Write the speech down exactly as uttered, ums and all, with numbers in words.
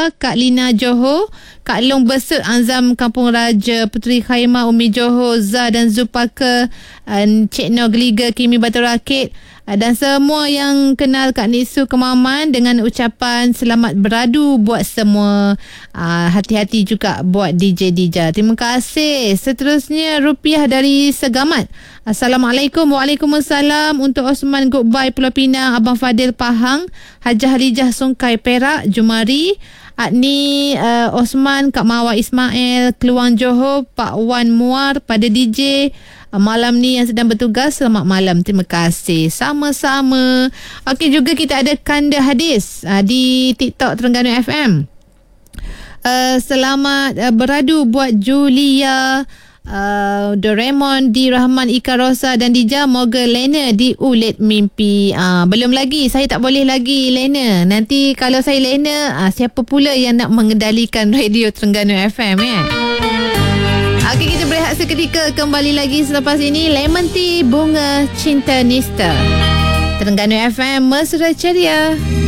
Dija, Kak Lina Johor, Kak Long Besut Azam Kampung Raja, Puteri Khaimah Umi Johor, Zah dan Zulpaka, Cik Noh Geliga Kimi Batu Rakit, dan semua yang kenal Kak Nisu Kemaman, dengan ucapan selamat beradu buat semua. Uh, hati-hati juga buat D J Dija. Terima kasih. Seterusnya Rupiah dari Segamat. Assalamualaikum. Waalaikumsalam. Untuk Osman Goodbye Pulau Pinang, Abang Fadil Pahang, Hajah Halijah Sungkai Perak, Jumari, Adni uh, Osman, Kak Mawar Ismail, Keluang Johor, Pak Wan Muar, pada D J malam ni yang sedang bertugas, selamat malam. Terima kasih. Sama-sama. Okey, juga kita ada Kanda Hadis uh, di TikTok Terengganu F M. Uh, selamat uh, beradu buat Julia, uh, Doraemon, di Rahman, Ika Rosa dan Dija. Moga Lena di Ulit Mimpi. uh, Belum lagi, saya tak boleh lagi Lena. Nanti kalau saya Lena, uh, siapa pula yang nak mengendalikan radio Terengganu F M ya? Okey, kita berehat seketika. Kembali lagi selepas ini. Lemon Tea, Bunga Cinta Nista. Terengganu F M, mesra ceria.